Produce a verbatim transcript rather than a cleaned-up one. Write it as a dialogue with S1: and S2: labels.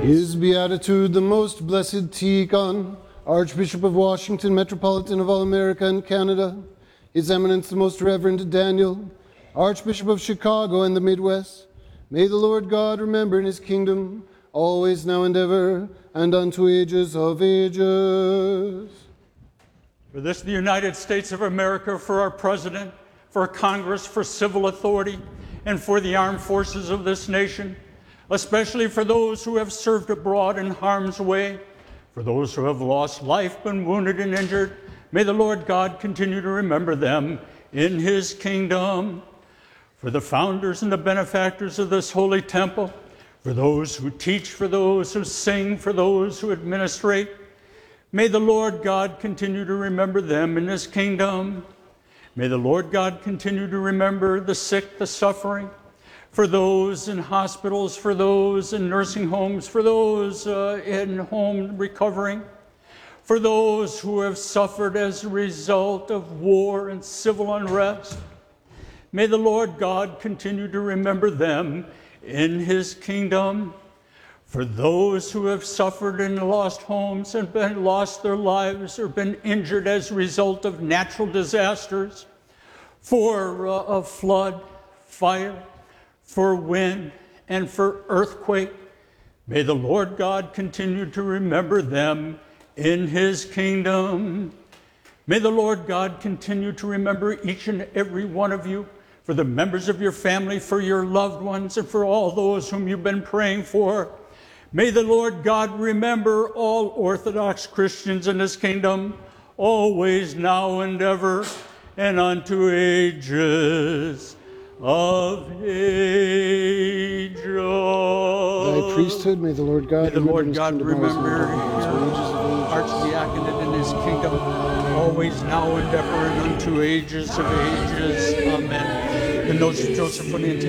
S1: His Beatitude, the Most Blessed Tikhon, Archbishop of Washington, Metropolitan of all America and Canada, His Eminence, the Most Reverend Daniel, Archbishop of Chicago and the Midwest, may the Lord God remember in his kingdom, always, now, and ever, and unto ages of ages.
S2: For this, the United States of America, for our President, for Congress, for civil authority, and for the armed forces of this nation, especially for those who have served abroad in harm's way, for those who have lost life, been wounded and injured, may the Lord God continue to remember them in his kingdom. For the founders and the benefactors of this holy temple, for those who teach, for those who sing, for those who administrate, may the Lord God continue to remember them in his kingdom. May the Lord God continue to remember the sick, the suffering, for those in hospitals, for those in nursing homes, for those uh, in home recovering, for those who have suffered as a result of war and civil unrest. May the Lord God continue to remember them in his kingdom. For those who have suffered and lost homes and been lost their lives or been injured as a result of natural disasters, for uh, a flood, fire, for wind, and for earthquake, may the Lord God continue to remember them in his kingdom. May the Lord God continue to remember each and every one of you, for the members of your family, for your loved ones, and for all those whom you've been praying for. May the Lord God remember all Orthodox Christians in his kingdom, always, now, and ever, and unto ages of ages.
S1: Thy priesthood, may the Lord God
S2: may the
S1: remember
S2: Lord God remember your archdiaconate in his kingdom, always, now, and ever, and unto ages of ages. Amen. The notes of Joseph